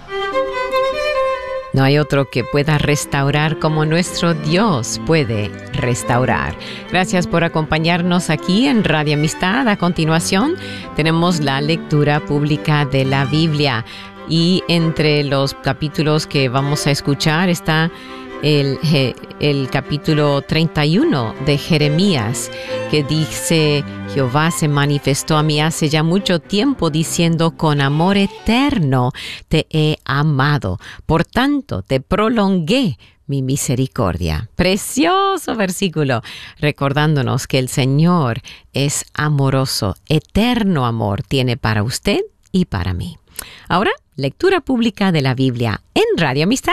No hay otro que pueda restaurar como nuestro Dios puede restaurar. Gracias por acompañarnos aquí en Radio Amistad. A continuación, tenemos la lectura pública de la Biblia. Y entre los capítulos que vamos a escuchar está el capítulo 31 de Jeremías, que dice: Jehová se manifestó a mí hace ya mucho tiempo, diciendo, con amor eterno te he amado, por tanto te prolongué mi misericordia. Precioso versículo, recordándonos que el Señor es amoroso, eterno amor tiene para usted y para mí. Ahora, lectura pública de la Biblia en Radio Amistad.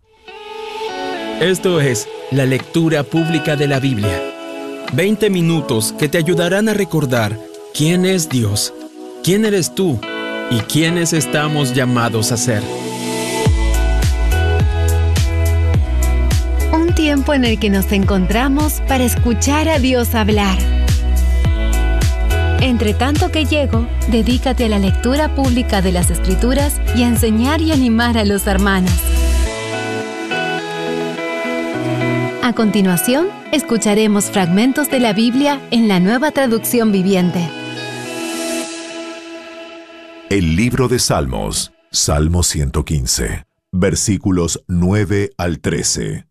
Esto es la lectura pública de la Biblia. 20 minutos que te ayudarán a recordar quién es Dios, quién eres tú y quiénes estamos llamados a ser. Un tiempo en el que nos encontramos para escuchar a Dios hablar. Entre tanto que llego, dedícate a la lectura pública de las Escrituras y a enseñar y animar a los hermanos. A continuación, escucharemos fragmentos de la Biblia en la Nueva Traducción Viviente. El libro de Salmos, Salmo 115, versículos 9 al 13.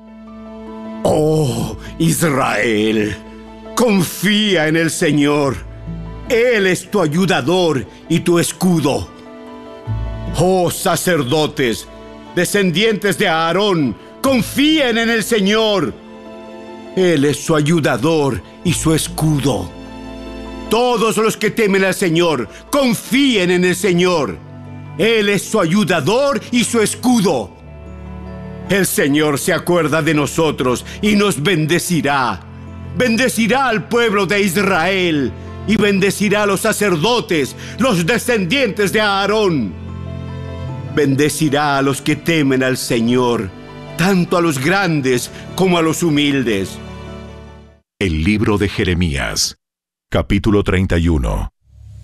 Oh, Israel, confía en el Señor. Él es tu ayudador y tu escudo. Oh, sacerdotes, descendientes de Aarón, confíen en el Señor. Él es su ayudador y su escudo. Todos los que temen al Señor, confíen en el Señor. Él es su ayudador y su escudo. El Señor se acuerda de nosotros y nos bendecirá. Bendecirá al pueblo de Israel y bendecirá a los sacerdotes, los descendientes de Aarón. Bendecirá a los que temen al Señor, tanto a los grandes como a los humildes. El libro de Jeremías, capítulo 31.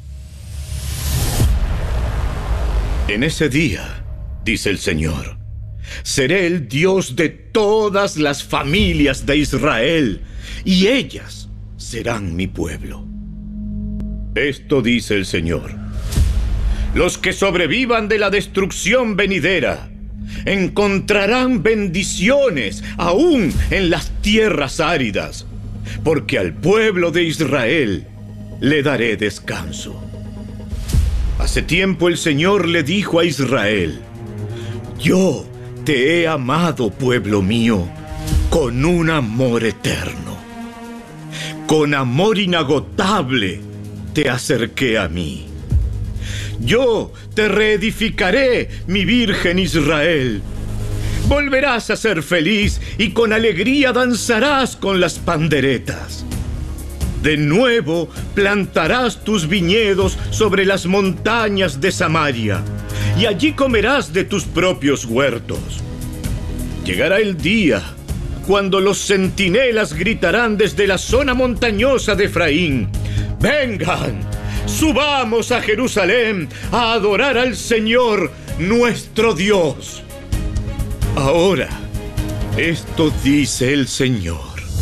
En ese día, dice el Señor, seré el Dios de todas las familias de Israel, y ellas serán mi pueblo. Esto dice el Señor: los que sobrevivan de la destrucción venidera encontrarán bendiciones aún en las tierras áridas, porque al pueblo de Israel le daré descanso. Hace tiempo el Señor le dijo a Israel: yo te he amado, pueblo mío, con un amor eterno. Con amor inagotable te acerqué a mí. Yo te reedificaré, mi virgen Israel. Volverás a ser feliz y con alegría danzarás con las panderetas. De nuevo plantarás tus viñedos sobre las montañas de Samaria, y allí comerás de tus propios huertos. Llegará el día cuando los centinelas gritarán desde la zona montañosa de Efraín: ¡vengan! Subamos a Jerusalén a adorar al Señor, nuestro Dios. Ahora, esto dice el Señor: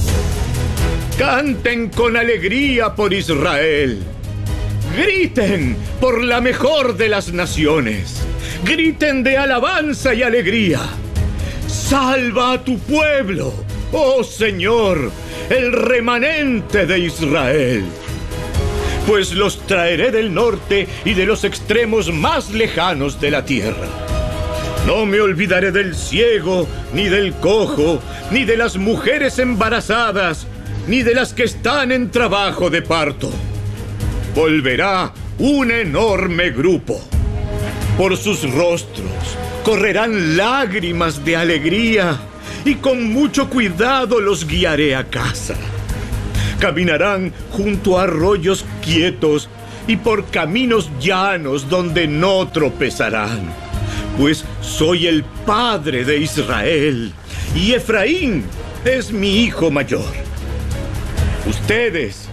canten con alegría por Israel. Griten por la mejor de las naciones. Griten de alabanza y alegría. Salva a tu pueblo, oh Señor, el remanente de Israel. Pues los traeré del norte y de los extremos más lejanos de la tierra. No me olvidaré del ciego, ni del cojo, ni de las mujeres embarazadas, ni de las que están en trabajo de parto. Volverá un enorme grupo. Por sus rostros correrán lágrimas de alegría, y con mucho cuidado los guiaré a casa. Caminarán junto a arroyos quietos y por caminos llanos donde no tropezarán, pues soy el padre de Israel, y Efraín es mi hijo mayor. Ustedes,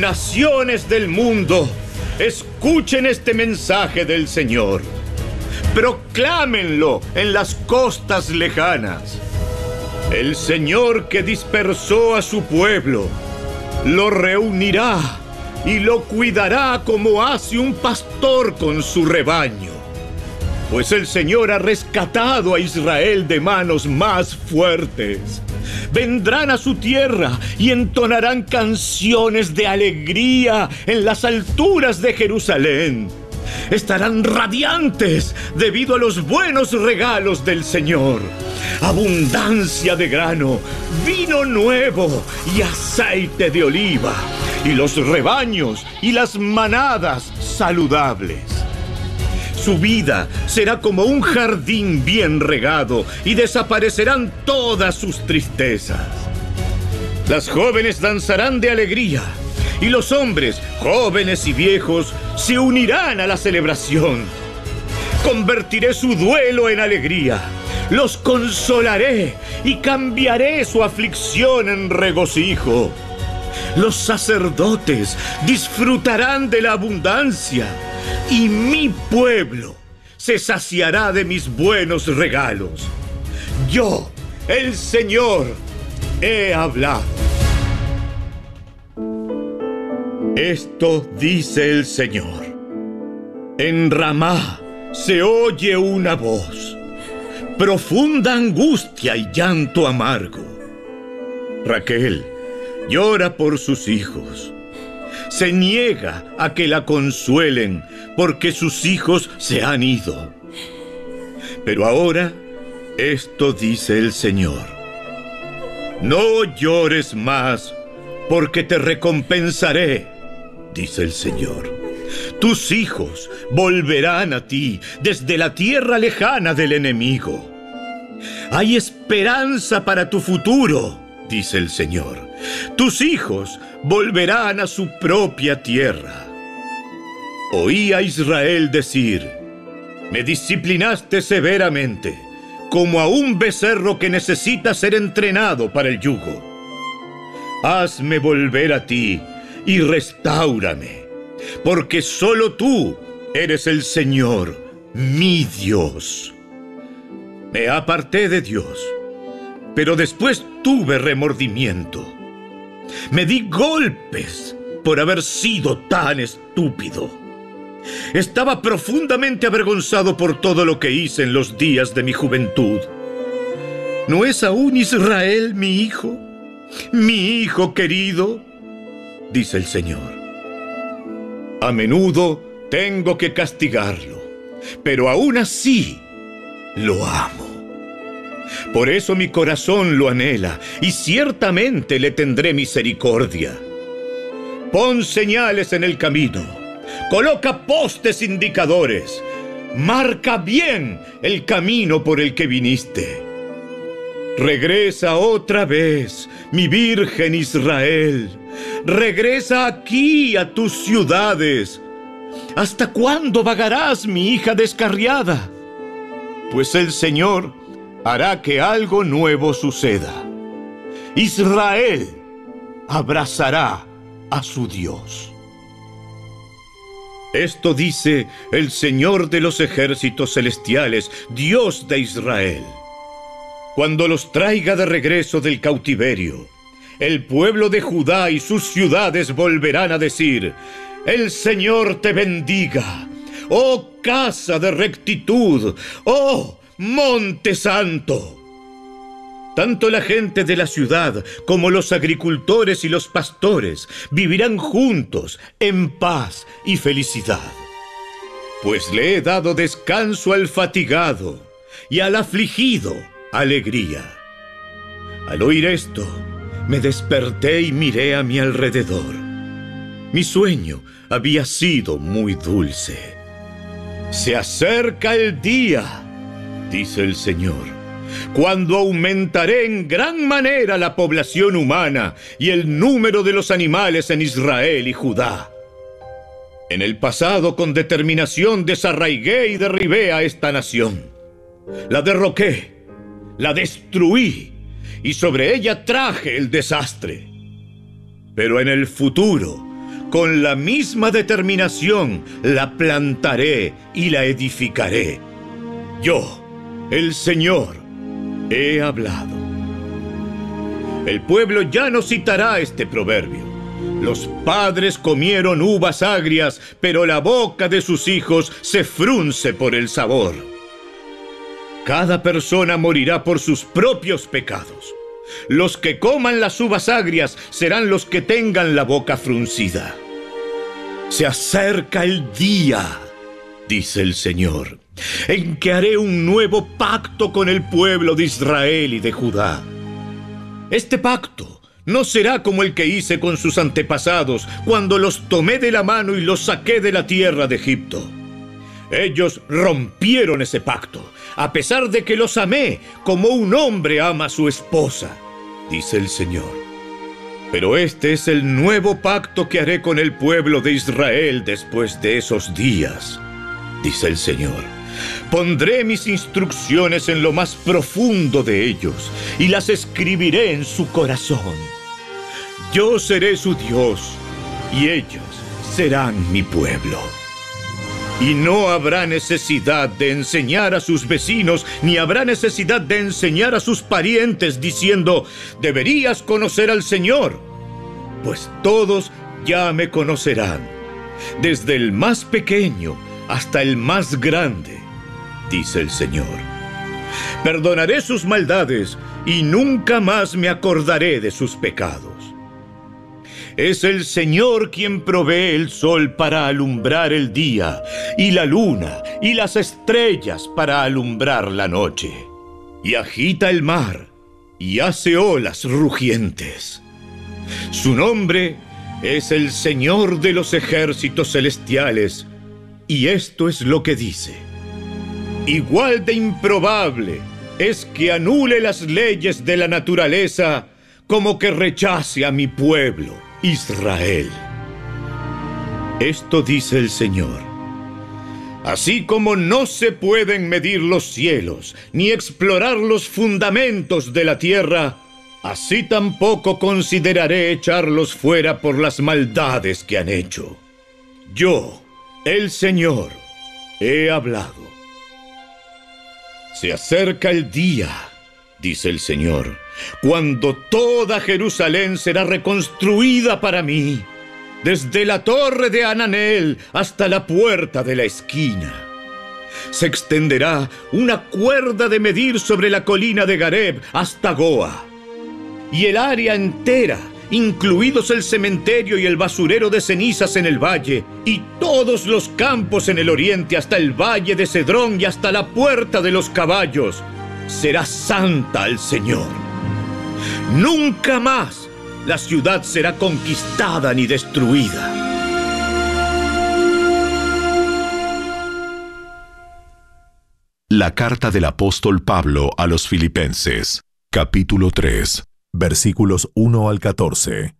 naciones del mundo, escuchen este mensaje del Señor. Proclámenlo en las costas lejanas. El Señor que dispersó a su pueblo lo reunirá y lo cuidará como hace un pastor con su rebaño. Pues el Señor ha rescatado a Israel de manos más fuertes. Vendrán a su tierra y entonarán canciones de alegría en las alturas de Jerusalén. Estarán radiantes debido a los buenos regalos del Señor. Abundancia de grano, vino nuevo y aceite de oliva, y los rebaños y las manadas saludables. Su vida será como un jardín bien regado y desaparecerán todas sus tristezas. Las jóvenes danzarán de alegría y los hombres, jóvenes y viejos, se unirán a la celebración. Convertiré su duelo en alegría, los consolaré y cambiaré su aflicción en regocijo. Los sacerdotes disfrutarán de la abundancia y mi pueblo se saciará de mis buenos regalos. Yo, el Señor, he hablado. Esto dice el Señor. En Ramá se oye una voz, profunda angustia y llanto amargo. Raquel llora por sus hijos. Se niega a que la consuelen porque sus hijos se han ido. Pero ahora, esto dice el Señor. No llores más, porque te recompensaré, dice el Señor. Tus hijos volverán a ti desde la tierra lejana del enemigo. Hay esperanza para tu futuro, dice el Señor. Tus hijos volverán a su propia tierra. Oí a Israel decir: me disciplinaste severamente, como a un becerro que necesita ser entrenado para el yugo. Hazme volver a ti y restáurame, porque solo tú eres el Señor, mi Dios. Me aparté de Dios, pero después tuve remordimiento. Me di golpes por haber sido tan estúpido. Estaba profundamente avergonzado por todo lo que hice en los días de mi juventud. ¿No es aún Israel mi hijo querido? Dice el Señor. A menudo tengo que castigarlo, pero aún así lo amo. Por eso mi corazón lo anhela y ciertamente le tendré misericordia. Pon señales en el camino, coloca postes indicadores, marca bien el camino por el que viniste. Regresa otra vez, mi Virgen Israel. Regresa aquí a tus ciudades. ¿Hasta cuándo vagarás, mi hija descarriada? Pues el Señor hará que algo nuevo suceda. Israel abrazará a su Dios. Esto dice el Señor de los ejércitos celestiales, Dios de Israel. Cuando los traiga de regreso del cautiverio, el pueblo de Judá y sus ciudades volverán a decir: el Señor te bendiga, oh casa de rectitud, oh monte santo. Tanto la gente de la ciudad como los agricultores y los pastores vivirán juntos en paz y felicidad. Pues le he dado descanso al fatigado y al afligido alegría. Al oír esto, me desperté y miré a mi alrededor. Mi sueño había sido muy dulce. Se acerca el día, dice el Señor, cuando aumentaré en gran manera la población humana y el número de los animales en Israel y Judá. En el pasado, con determinación, desarraigué y derribé a esta nación. La derroqué, la destruí y sobre ella traje el desastre. Pero en el futuro, con la misma determinación, la plantaré y la edificaré. Yo, el Señor, he hablado. El pueblo ya no citará este proverbio. Los padres comieron uvas agrias, pero la boca de sus hijos se frunce por el sabor. Cada persona morirá por sus propios pecados. Los que coman las uvas agrias serán los que tengan la boca fruncida. Se acerca el día, dice el Señor, en que haré un nuevo pacto con el pueblo de Israel y de Judá. Este pacto no será como el que hice con sus antepasados cuando los tomé de la mano y los saqué de la tierra de Egipto. Ellos rompieron ese pacto, a pesar de que los amé como un hombre ama a su esposa, dice el Señor. Pero este es el nuevo pacto que haré con el pueblo de Israel después de esos días, dice el Señor. Pondré mis instrucciones en lo más profundo de ellos y las escribiré en su corazón. Yo seré su Dios y ellos serán mi pueblo. Y no habrá necesidad de enseñar a sus vecinos, ni habrá necesidad de enseñar a sus parientes diciendo: deberías conocer al Señor, pues todos ya me conocerán, desde el más pequeño hasta el más grande, dice el Señor. Perdonaré sus maldades y nunca más me acordaré de sus pecados. Es el Señor quien provee el sol para alumbrar el día, y la luna y las estrellas para alumbrar la noche. Y agita el mar, y hace olas rugientes. Su nombre es el Señor de los ejércitos celestiales, y esto es lo que dice: igual de improbable es que anule las leyes de la naturaleza como que rechace a mi pueblo, Israel. Esto dice el Señor: así como no se pueden medir los cielos, ni explorar los fundamentos de la tierra, así tampoco consideraré echarlos fuera por las maldades que han hecho. Yo, el Señor, he hablado. Se acerca el día, dice el Señor, cuando toda Jerusalén será reconstruida para mí, desde la torre de Hananel hasta la puerta de la esquina. Se extenderá una cuerda de medir sobre la colina de Gareb hasta Goa, y el área entera, incluidos el cementerio y el basurero de cenizas en el valle, y todos los campos en el oriente hasta el valle de Cedrón y hasta la puerta de los caballos, será santa al Señor. Nunca más la ciudad será conquistada ni destruida. La carta del apóstol Pablo a los Filipenses, capítulo 3, versículos 1 al 14.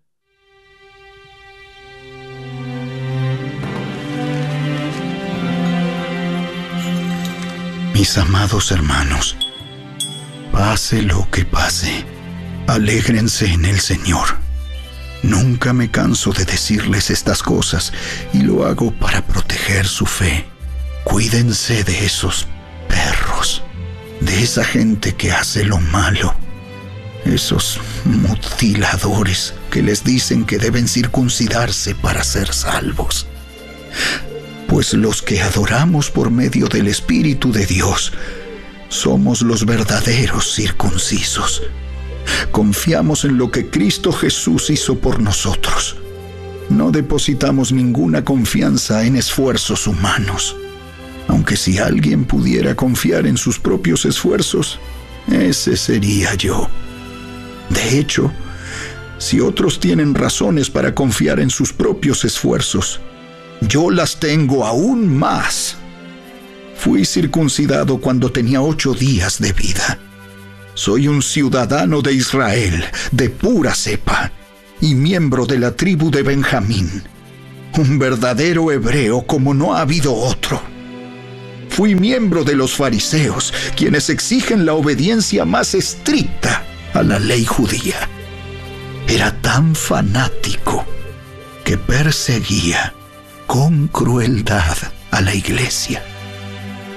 Mis amados hermanos, pase lo que pase, alégrense en el Señor. Nunca me canso de decirles estas cosas y lo hago para proteger su fe. Cuídense de esos perros, de esa gente que hace lo malo, esos mutiladores que les dicen que deben circuncidarse para ser salvos. Pues los que adoramos por medio del Espíritu de Dios somos los verdaderos circuncisos. Confiamos en lo que Cristo Jesús hizo por nosotros. No depositamos ninguna confianza en esfuerzos humanos. Aunque si alguien pudiera confiar en sus propios esfuerzos, ese sería yo. De hecho, si otros tienen razones para confiar en sus propios esfuerzos, yo las tengo aún más. Fui circuncidado cuando tenía 8 días de vida. Soy un ciudadano de Israel, de pura cepa, y miembro de la tribu de Benjamín. Un verdadero hebreo como no ha habido otro. Fui miembro de los fariseos, quienes exigen la obediencia más estricta a la ley judía. Era tan fanático que perseguía con crueldad a la iglesia.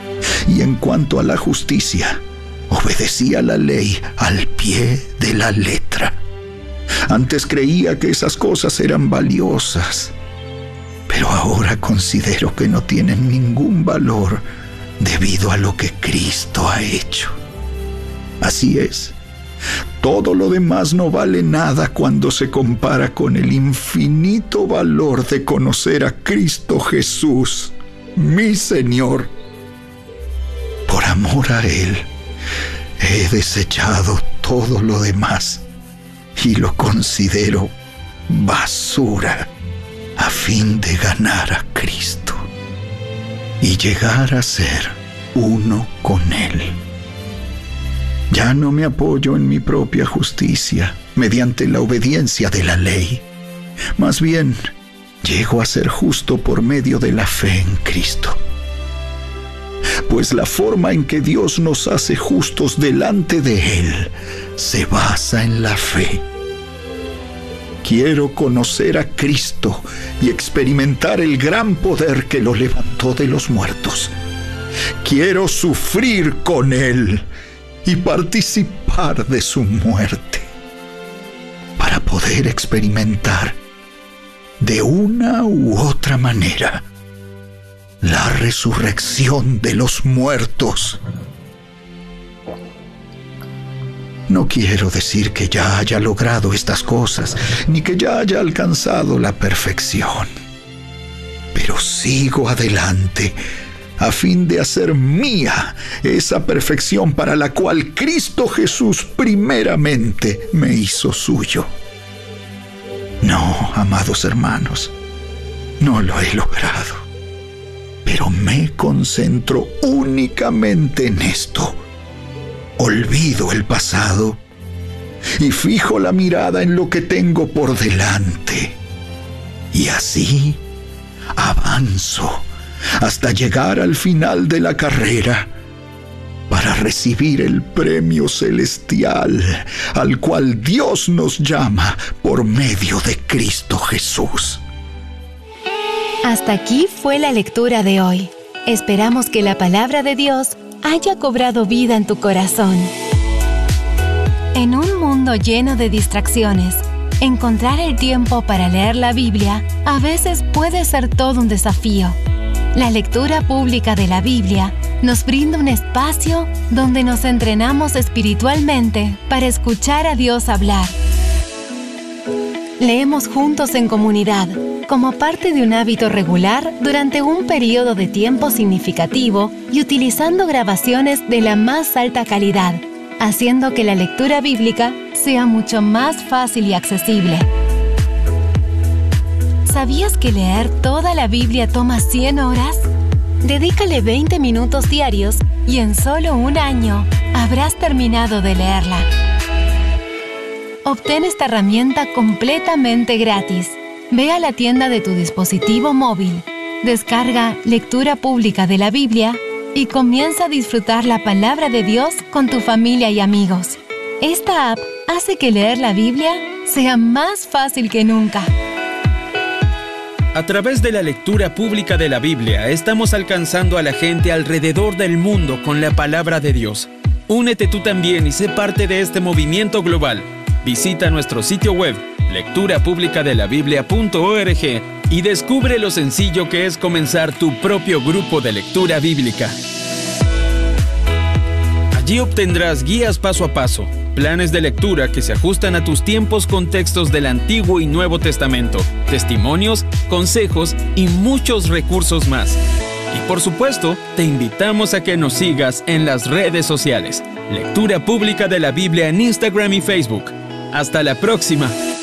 Y en cuanto a la justicia, obedecía la ley al pie de la letra. Antes creía que esas cosas eran valiosas, pero ahora considero que no tienen ningún valor debido a lo que Cristo ha hecho. Así es, todo lo demás no vale nada cuando se compara con el infinito valor de conocer a Cristo Jesús, mi Señor. Por amor a Él, he desechado todo lo demás y lo considero basura a fin de ganar a Cristo y llegar a ser uno con Él. Ya no me apoyo en mi propia justicia mediante la obediencia de la ley. Más bien, llego a ser justo por medio de la fe en Cristo. Pues la forma en que Dios nos hace justos delante de Él se basa en la fe. Quiero conocer a Cristo y experimentar el gran poder que lo levantó de los muertos. Quiero sufrir con Él y participar de su muerte, para poder experimentar de una u otra manera la resurrección de los muertos. No quiero decir que ya haya logrado estas cosas, ni que ya haya alcanzado la perfección, pero sigo adelante a fin de hacer mía esa perfección para la cual Cristo Jesús primeramente me hizo suyo. No, amados hermanos, no lo he logrado, pero me concentro únicamente en esto. Olvido el pasado y fijo la mirada en lo que tengo por delante. Y así avanzo hasta llegar al final de la carrera para recibir el premio celestial al cual Dios nos llama por medio de Cristo Jesús. Hasta aquí fue la lectura de hoy. Esperamos que la palabra de Dios haya cobrado vida en tu corazón. En un mundo lleno de distracciones, encontrar el tiempo para leer la Biblia a veces puede ser todo un desafío. La lectura pública de la Biblia nos brinda un espacio donde nos entrenamos espiritualmente para escuchar a Dios hablar. Leemos juntos en comunidad, como parte de un hábito regular durante un periodo de tiempo significativo y utilizando grabaciones de la más alta calidad, haciendo que la lectura bíblica sea mucho más fácil y accesible. ¿Sabías que leer toda la Biblia toma 100 horas? Dedícale 20 minutos diarios y en solo un año habrás terminado de leerla. Obtén esta herramienta completamente gratis. Ve a la tienda de tu dispositivo móvil, descarga Lectura Pública de la Biblia y comienza a disfrutar la palabra de Dios con tu familia y amigos. Esta app hace que leer la Biblia sea más fácil que nunca. A través de la lectura pública de la Biblia, estamos alcanzando a la gente alrededor del mundo con la palabra de Dios. Únete tú también y sé parte de este movimiento global. Visita nuestro sitio web, lecturapublicadelabiblia.org, y descubre lo sencillo que es comenzar tu propio grupo de lectura bíblica. Allí obtendrás guías paso a paso, planes de lectura que se ajustan a tus tiempos con textos del Antiguo y Nuevo Testamento, testimonios, consejos y muchos recursos más. Y por supuesto, te invitamos a que nos sigas en las redes sociales. Lectura Pública de la Biblia en Instagram y Facebook. ¡Hasta la próxima!